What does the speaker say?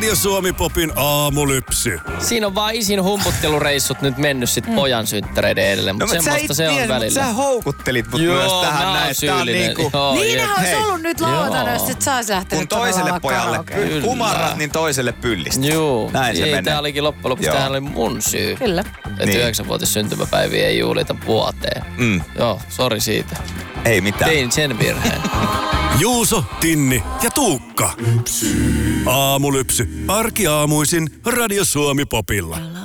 Radio Suomi Popin aamulypsy. Siinä on vaan isin humputtelureissut nyt mennyt sit pojan synttäreiden edelle, mutta semmoista se on välillä. Mutta sä houkuttelit mut myös tähän näin. Syyllinen. Niinhän olisi ollut nyt lauantaina, jos et saisi lähtenyt kun toiselle pojalle kumarrat, niin toiselle pyllistä. Joo. Näin se menee. Tää olikin loppujen lopuksi, tämähän oli mun syy. Kyllä. Että niin. 9-vuotis syntymäpäiviä ei juhlita vuoteen. Joo, sori siitä. Ei mitään. Tein sen virheen. Juuso, Tinni ja Tuukka. Aamulypsy. Arkiaamuisin Radio Suomi Popilla.